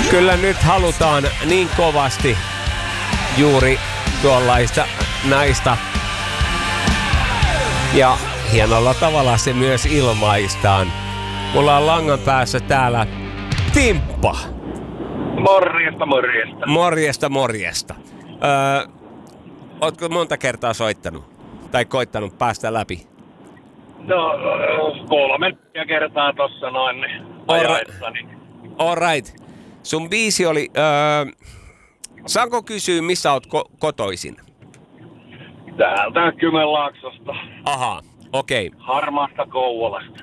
Kyllä nyt halutaan niin kovasti juuri tuollaista naista. Ja hienolla tavalla se myös ilmaistaan. Mulla on langan päässä täällä Timppa. Morjesta, morjesta. Morjesta. Ootko monta kertaa soittanut? Tai koittanut päästä läpi? No, 3 kertaa tossa noin ajaessani. All right. Sun biisi oli... saanko kysyä, missä oot kotoisin? Täältä Kymenlaaksosta. Aha, okei. Okay. Harmaasta Kouvolasta.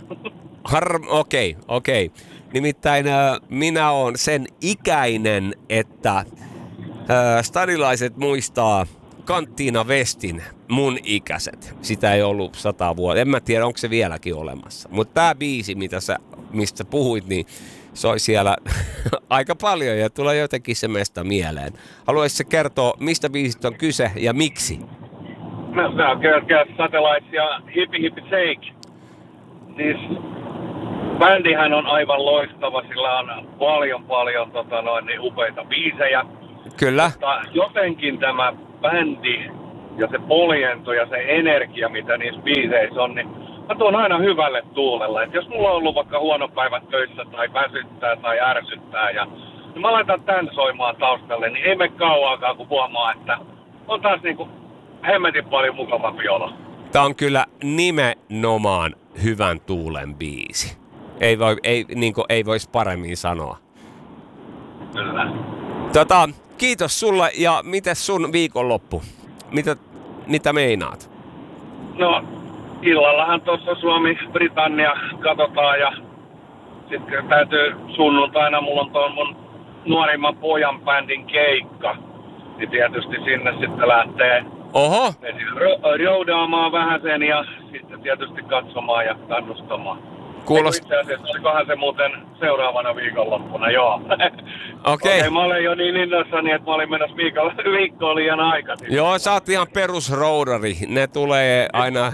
Okei. Nimittäin minä oon sen ikäinen, että stadilaiset muistaa Kanttiina Westin mun ikäiset. Sitä ei ollut 100 vuotta. En mä tiedä, onko se vieläkin olemassa. Mutta tää biisi, mistä puhuit, niin soi siellä aika paljon ja tulee jotenkin se meistä mieleen. Haluaisitko kertoa, mistä biisit on kyse ja miksi? No, se on Girls Satellites ja Hippie Hippie Shake. Siis bändihän on aivan loistava, sillä on paljon niin upeita biisejä. Kyllä. Mutta jotenkin tämä bändi ja se poljento ja se energia, mitä niissä biiseissä on, niin mä tuon aina hyvälle tuulelle. Et jos mulla on ollut vaikka huono päivä töissä tai väsyttää tai ärsyttää, niin mä laitan tän soimaan taustalle, niin ei mene kauaakaan, kun huomaa, että on taas niinku hemmetin paljon mukavampi olo. Tää on kyllä nimenomaan hyvän tuulen biisi. Ei vois paremmin sanoa. Kyllä. Kiitos sulle ja mites sun viikonloppu? Mitä meinaat? No, illallahan tuossa Suomi-Britannia katsotaan ja sitten täytyy sunnuntaina, mulla on tuon mun nuorimman pojan bändin keikka. Niin tietysti sinne sitten lähtee roudaamaan vähän sen ja sitten tietysti katsomaan ja kannustamaan. Itse asiassa olikohan se muuten seuraavana viikonloppuna, joo. Okei, mä olen jo niin innoissani, että mä olin menossa viikkoon liian aikaisin. Joo, sä oot ihan perusroudari. Ne tulee aina...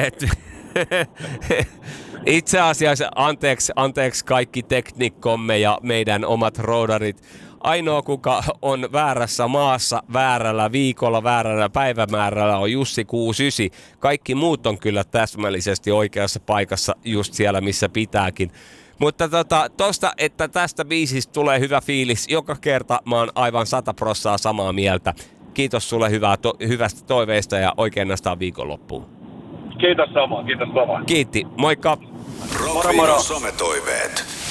Itse asiassa, anteeksi kaikki teknikkomme ja meidän omat roudarit. Ainoa, kuka on väärässä maassa, väärällä viikolla, väärällä päivämäärällä on Jussi 69. Kaikki muut on kyllä täsmällisesti oikeassa paikassa just siellä, missä pitääkin. Mutta tosta, että tästä biisistä tulee hyvä fiilis, joka kerta mä oon aivan 100% samaa mieltä. Kiitos sulle hyvästä toiveista ja oikein näistä viikonloppuun. Kiitos samoin. Kiitti, moikka! Rockin sometoiveet.